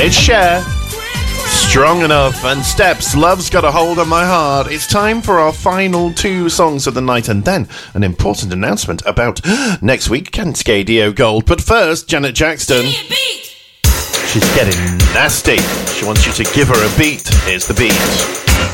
It's Cher. Strong Enough, and Steps, Love's Got a Hold on My Heart. It's time for our final two songs of the night, and then an important announcement about next week, Cascadio Gold. But first, Janet Jackson. She's getting nasty. She wants you to give her a beat. Here's the beat.